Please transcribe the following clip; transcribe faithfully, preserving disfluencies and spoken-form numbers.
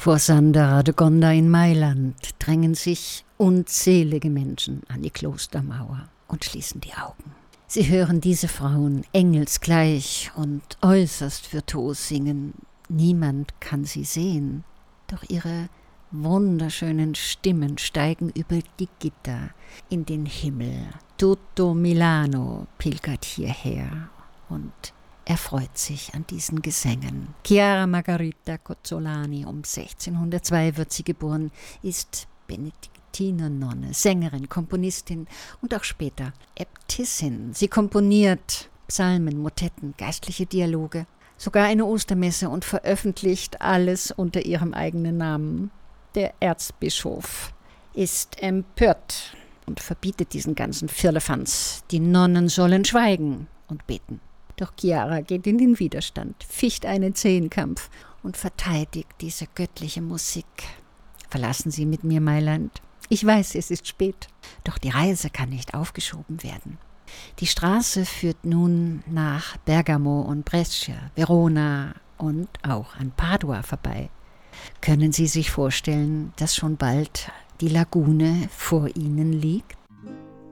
Vor Santa Radegonda in Mailand drängen sich unzählige Menschen an die Klostermauer und schließen die Augen. Sie hören diese Frauen engelsgleich und äußerst virtuos singen. Niemand kann sie sehen, doch ihre wunderschönen Stimmen steigen über die Gitter in den Himmel. Tutto Milano pilgert hierher und erfreut sich an diesen Gesängen. Chiara Margherita Cozzolani, um sechzehnhundertzwei wird sie geboren, ist Benediktinernonne, Sängerin, Komponistin und auch später Äbtissin. Sie komponiert Psalmen, Motetten, geistliche Dialoge, sogar eine Ostermesse und veröffentlicht alles unter ihrem eigenen Namen. Der Erzbischof ist empört und verbietet diesen ganzen Firlefanz. Die Nonnen sollen schweigen und beten. Doch Chiara geht in den Widerstand, ficht einen Zehnkampf und verteidigt diese göttliche Musik. Verlassen Sie mit mir Mailand. Ich weiß, es ist spät, doch die Reise kann nicht aufgeschoben werden. Die Straße führt nun nach Bergamo und Brescia, Verona und auch an Padua vorbei. Können Sie sich vorstellen, dass schon bald die Lagune vor Ihnen liegt?